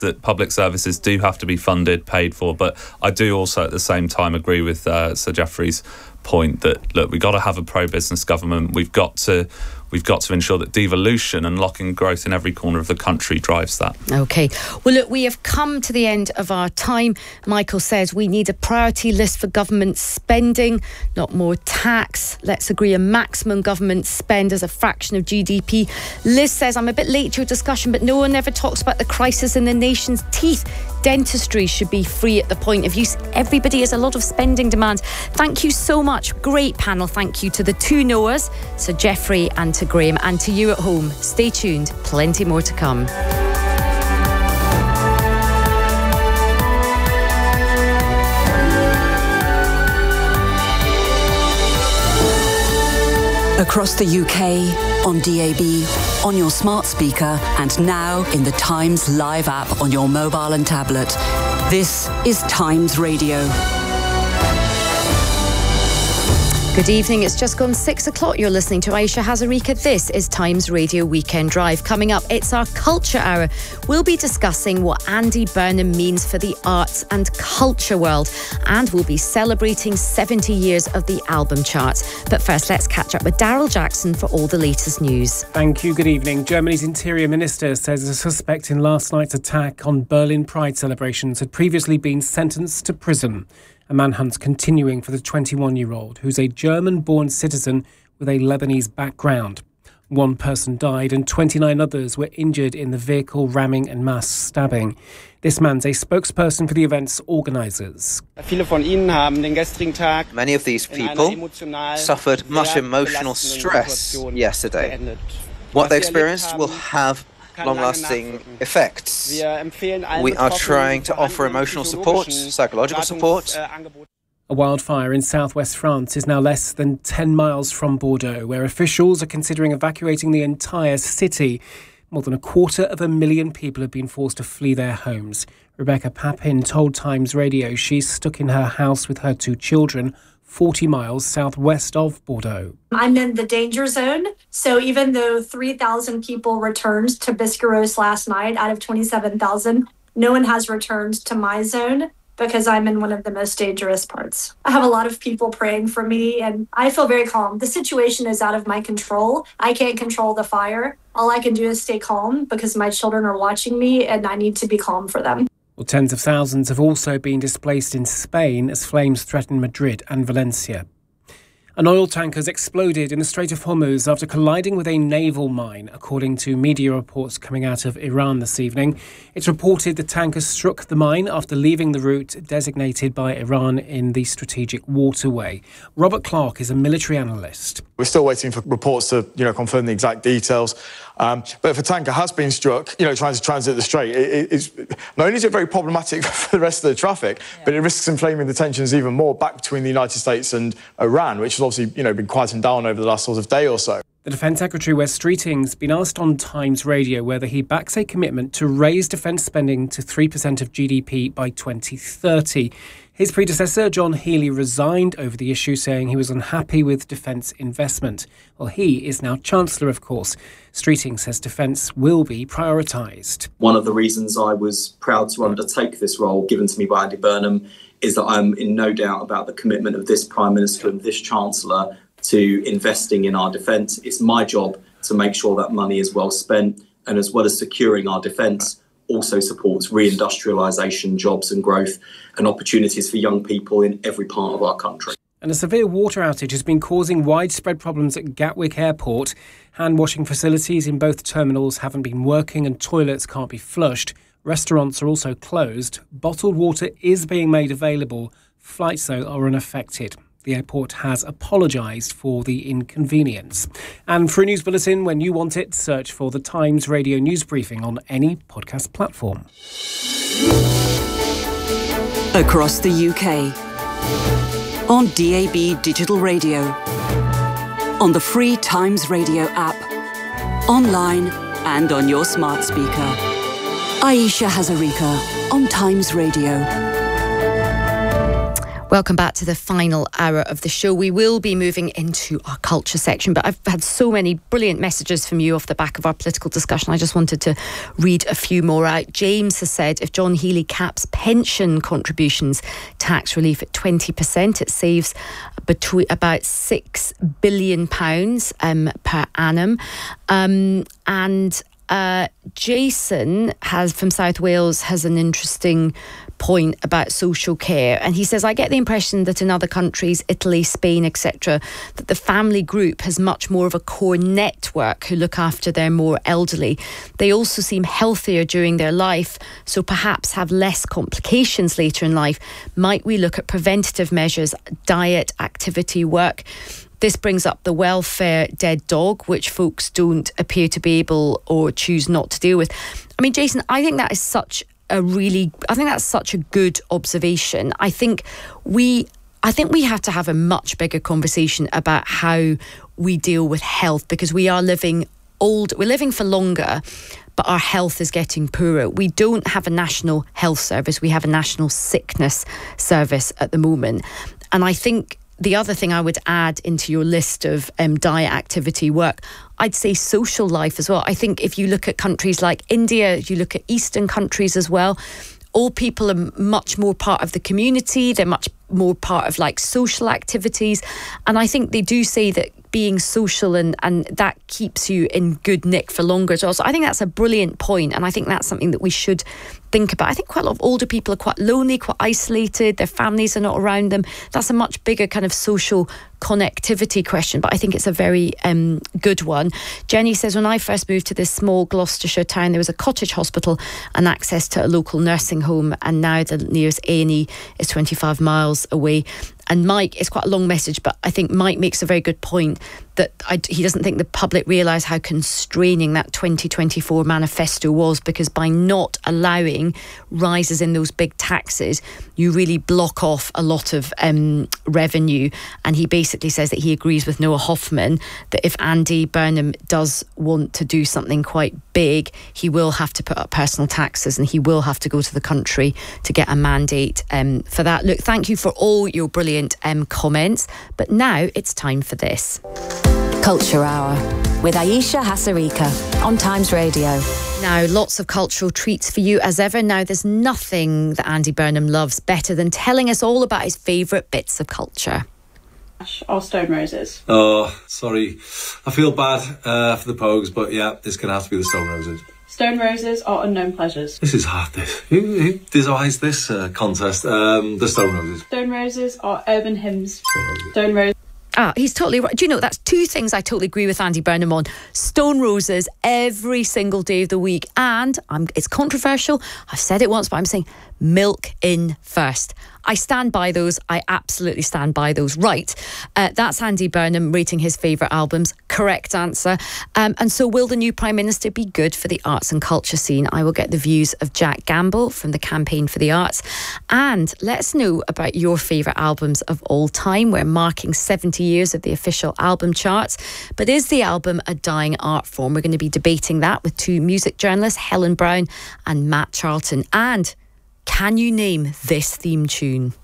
that public services do have to be funded, paid for, but I do also at the same time agree with Sir Geoffrey's point that, look, we've got to have a pro-business government. We've got to ensure that devolution and locking growth in every corner of the country drives that. OK. Well, look, we have come to the end of our time. Michael says we need a priority list for government spending, not more tax. Let's agree a maximum government spend as a fraction of GDP. Liz says, I'm a bit late to your discussion, but no one ever talks about the crisis in the nation's teeth. Dentistry should be free at the point of use. Everybody has a lot of spending demands. Thank you so much. Great panel. Thank you to the two Noahs, Sir Geoffrey and to Graham, and to you at home. Stay tuned. Plenty more to come. Across the UK, on DAB, on your smart speaker, and now in the Times Live app on your mobile and tablet. This is Times Radio. Good evening, it's just gone 6 o'clock. You're listening to Aisha Hazarika. This is Times Radio Weekend Drive. Coming up, it's our Culture Hour. We'll be discussing what Andy Burnham means for the arts and culture world. And we'll be celebrating 70 years of the album charts. But first, let's catch up with Daryl Jackson for all the latest news. Thank you, good evening. Germany's Interior Minister says a suspect in last night's attack on Berlin Pride celebrations had previously been sentenced to prison. A manhunt's continuing for the 21-year-old, who's a German-born citizen with a Lebanese background. One person died and 29 others were injured in the vehicle ramming and mass stabbing. This man's a spokesperson for the event's organisers. Many of these people suffered much emotional stress yesterday. What they experienced will have long-lasting effects. We are trying to offer emotional support, psychological support. A wildfire in southwest France is now less than 10 miles from Bordeaux, where officials are considering evacuating the entire city. More than 250,000 people have been forced to flee their homes. Rebecca Papin told Times Radio she's stuck in her house with her two children, 40 miles southwest of Bordeaux. I'm in the danger zone. So even though 3,000 people returned to Biscarrosse last night out of 27,000, no one has returned to my zone because I'm in one of the most dangerous parts. I have a lot of people praying for me and I feel very calm. The situation is out of my control. I can't control the fire. All I can do is stay calm because my children are watching me and I need to be calm for them. Well, tens of thousands have also been displaced in Spain as flames threaten Madrid and Valencia. An oil tanker has exploded in the Strait of Hormuz after colliding with a naval mine, according to media reports coming out of Iran this evening. It's reported the tanker struck the mine after leaving the route designated by Iran in the strategic waterway. Robert Clark is a military analyst. We're still waiting for reports to, confirm the exact details. But if a tanker has been struck, trying to transit the Strait, it's not only is it very problematic for the rest of the traffic, but it risks inflaming the tensions even more back between the United States and Iran, which has obviously, been quieting down over the last sort of day or so. The Defence Secretary, Wes Streeting's been asked on Times Radio whether he backs a commitment to raise defence spending to 3% of GDP by 2030. His predecessor, John Healey, resigned over the issue, saying he was unhappy with defence investment. Well, he is now Chancellor, of course. Streeting says defence will be prioritised. One of the reasons I was proud to undertake this role given to me by Andy Burnham is that I'm in no doubt about the commitment of this Prime Minister and this Chancellor to investing in our defence. It's my job to make sure that money is well spent, and as well as securing our defence, also supports reindustrialisation, jobs and growth and opportunities for young people in every part of our country. And a severe water outage has been causing widespread problems at Gatwick Airport. Hand-washing facilities in both terminals haven't been working and toilets can't be flushed. Restaurants are also closed. Bottled water is being made available. Flights, though, are unaffected. The airport has apologised for the inconvenience. And for a news bulletin, when you want it, search for the Times Radio News Briefing on any podcast platform. Across the UK. On DAB Digital Radio. On the free Times Radio app. Online and on your smart speaker. Aisha Hazarika on Times Radio. Welcome back to the final hour of the show. We will be moving into our culture section, but I've had so many brilliant messages from you off the back of our political discussion. I just wanted to read a few more out. James has said, if John Healey caps pension contributions tax relief at 20%, it saves between about £6 billion per annum. Jason from South Wales has an interesting point about social care, and he says, I get the impression that in other countries, Italy, Spain, etc., that the family group has much more of a core network who look after their more elderly. They also seem healthier during their life, so perhaps have less complications later in life. Might we look at preventative measures, diet, activity, work? This brings up the welfare dead dog, which folks don't appear to be able or choose not to deal with. I mean, Jason, I think that is such a good observation. I think we have to have a much bigger conversation about how we deal with health, because we are living old, we're living for longer, but our health is getting poorer. We don't have a national health service. We have a national sickness service at the moment. And I think the other thing I would add into your list of diet, activity, work, I'd say social life as well. I think if you look at countries like India, you look at Eastern countries as well, all people are much more part of the community. They're much more part of like social activities. And I think they do say that being social and that keeps you in good nick for longer as well. So I think that's a brilliant point, and I think that's something that we should think about. I think quite a lot of older people are quite lonely, quite isolated. Their families are not around them. That's a much bigger kind of social connectivity question, but I think it's a very good one. Jenny says, when I first moved to this small Gloucestershire town, there was a cottage hospital and access to a local nursing home, and now the nearest A&E is 25 miles away. And Mike, it's quite a long message, but I think Mike makes a very good point that he doesn't think the public realise how constraining that 2024 manifesto was, because by not allowing rises in those big taxes, you really block off a lot of revenue. And he basically says that he agrees with Noah Hoffman that if Andy Burnham does want to do something quite big, he will have to put up personal taxes and he will have to go to the country to get a mandate for that. Look, thank you for all your brilliant comments, but now it's time for this. Culture Hour with Aisha Hasarika on Times Radio. Now, lots of cultural treats for you as ever. Now, there's nothing that Andy Burnham loves better than telling us all about his favourite bits of culture. Or Stone Roses. Oh, sorry. I feel bad for the Pogues, but yeah, it's going to have to be the Stone Roses. Stone Roses or Unknown Pleasures? This is hard, this. Who devised this contest? The Stone Roses. Stone Roses or Urban Hymns? Stone Roses. He's totally right. Do you know, that's two things I totally agree with Andy Burnham on. Stone Roses every single day of the week. And it's controversial. I've said it once, but I'm saying Milk In first. I stand by those. I absolutely stand by those. Right. That's Andy Burnham rating his favourite albums. Correct answer. And so will the new Prime Minister be good for the arts and culture scene? I will get the views of Jack Gamble from the Campaign for the Arts. And let us know about your favourite albums of all time. We're marking 70 years of the official album charts. But is the album a dying art form? We're going to be debating that with two music journalists, Helen Brown and Matt Charlton. And can you name this theme tune?